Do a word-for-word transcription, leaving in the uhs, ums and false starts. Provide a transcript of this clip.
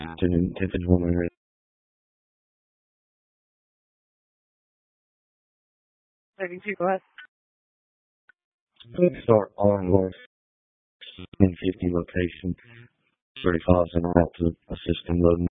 afternoon, Tiffin Woman. thirty-two, go ahead. Quick start on North in fifty location. thirty-five and out to a system loading.